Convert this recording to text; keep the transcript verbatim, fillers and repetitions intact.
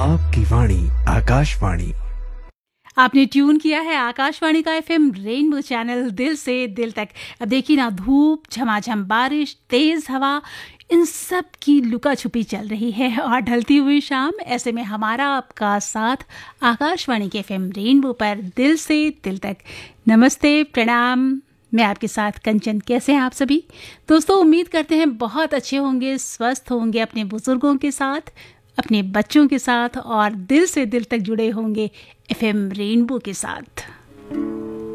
आपकी वाणी आकाशवाणी। आपने ट्यून किया है आकाशवाणी का एफएम रेनबो चैनल दिल से दिल तक। अब देखिए ना, धूप, झमाझम बारिश, तेज हवा, इन सब की लुका छुपी चल रही है और ढलती हुई शाम। ऐसे में हमारा आपका साथ आकाशवाणी के एफएम रेनबो पर दिल से दिल तक। नमस्ते, प्रणाम, मैं आपके साथ कंचन। कैसे हैं आप सभी दोस्तों? उम्मीद करते हैं बहुत अच्छे होंगे, स्वस्थ होंगे, अपने बुजुर्गों के साथ, अपने बच्चों के साथ और दिल से दिल तक जुड़े होंगे एफएम रेनबो के साथ।